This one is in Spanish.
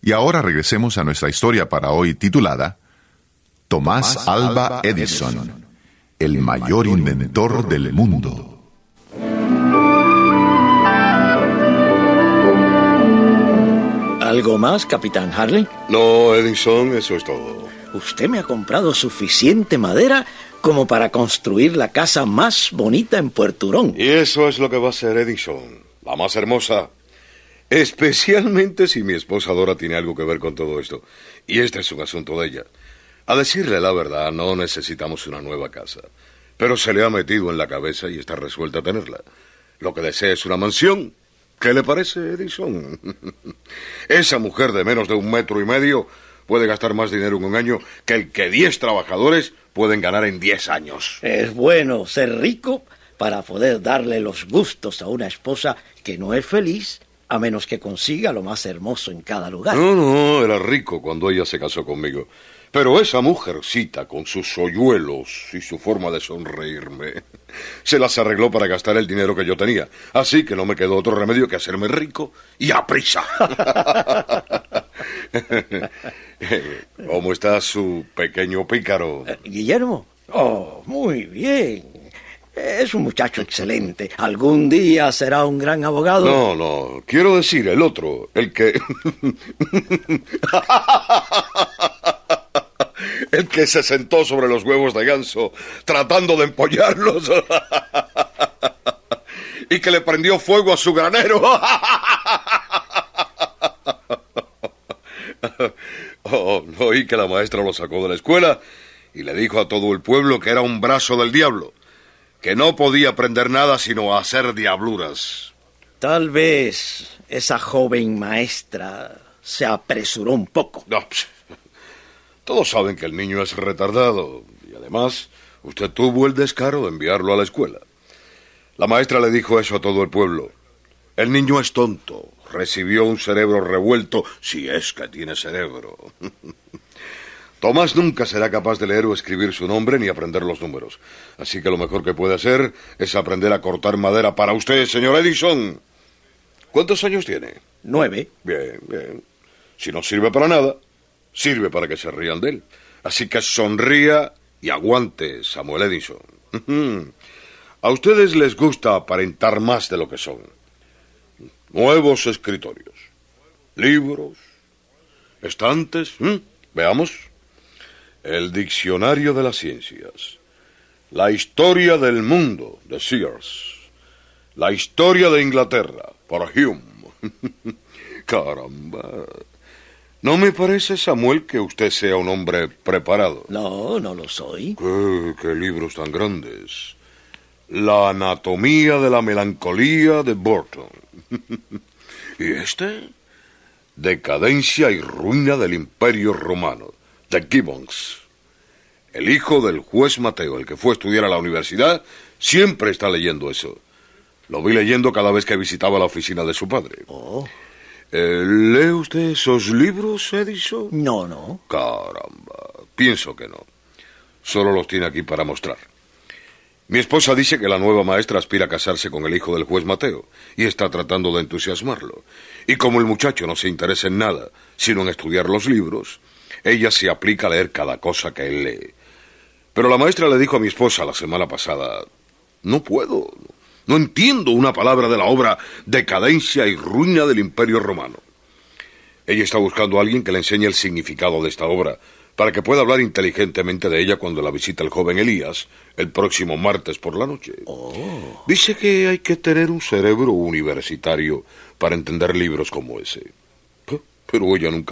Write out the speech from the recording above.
Y ahora regresemos a nuestra historia para hoy titulada Tomás Alva Edison, el mayor inventor del mundo. ¿Algo más, Capitán Harley? No, Edison, eso es todo. Usted me ha comprado suficiente madera como para construir la casa más bonita en Puerto Hurón. Y eso es lo que va a ser, Edison, la más hermosa. Especialmente si mi esposa Dora tiene algo que ver con todo esto. Y este es un asunto de ella. A decirle la verdad, no necesitamos una nueva casa. Pero se le ha metido en la cabeza y está resuelta a tenerla. Lo que desea es una mansión. ¿Qué le parece, Edison? Esa mujer de menos de 1,5 metros puede gastar más dinero en un año que el que 10 trabajadores pueden ganar en 10 años. Es bueno ser rico para poder darle los gustos a una esposa que no es feliz, a menos que consiga lo más hermoso en cada lugar. No, era rico cuando ella se casó conmigo. Pero esa mujercita, con sus hoyuelos y su forma de sonreírme, se las arregló para gastar el dinero que yo tenía. Así que no me quedó otro remedio que hacerme rico y a prisa. ¿Cómo está su pequeño pícaro? ¿Guillermo? Oh, muy bien. Es un muchacho excelente. ¿Algún día será un gran abogado? No, quiero decir el otro, el que... el que se sentó sobre los huevos de ganso tratando de empollarlos y que le prendió fuego a su granero. Oí que la maestra lo sacó de la escuela y le dijo a todo el pueblo que era un brazo del diablo, que no podía aprender nada sino a hacer diabluras. Tal vez esa joven maestra se apresuró un poco. No, todos saben que el niño es retardado y además usted tuvo el descaro de enviarlo a la escuela. La maestra le dijo eso a todo el pueblo. El niño es tonto, recibió un cerebro revuelto, si es que tiene cerebro. Tomás nunca será capaz de leer o escribir su nombre ni aprender los números. Así que lo mejor que puede hacer es aprender a cortar madera para usted, señor Edison. ¿Cuántos años tiene? 9. Bien. Si no sirve para nada, sirve para que se rían de él. Así que sonría y aguante, Samuel Edison. A ustedes les gusta aparentar más de lo que son. Nuevos escritorios, libros, estantes. Veamos. El Diccionario de las Ciencias. La Historia del Mundo, de Sears. La Historia de Inglaterra, por Hume. Caramba. ¿No me parece, Samuel, que usted sea un hombre preparado? No lo soy. ¿Qué libros tan grandes? La Anatomía de la Melancolía, de Burton. ¿Y este? Decadencia y ruina del Imperio Romano, de Gibbons. El hijo del juez Mateo, el que fue a estudiar a la universidad, siempre está leyendo eso. Lo vi leyendo cada vez que visitaba la oficina de su padre. Oh. ¿Lee usted esos libros, Edison? No. Caramba, pienso que no. Solo los tiene aquí para mostrar. Mi esposa dice que la nueva maestra aspira a casarse con el hijo del juez Mateo y está tratando de entusiasmarlo. Y como el muchacho no se interesa en nada, sino en estudiar los libros, ella se aplica a leer cada cosa que él lee. Pero la maestra le dijo a mi esposa la semana pasada, no puedo, no entiendo una palabra de la obra Decadencia y ruina del Imperio Romano. Ella está buscando a alguien que le enseñe el significado de esta obra, para que pueda hablar inteligentemente de ella cuando la visite el joven Elías, el próximo martes por la noche. Oh. Dice que hay que tener un cerebro universitario para entender libros como ese. Pero ella nunca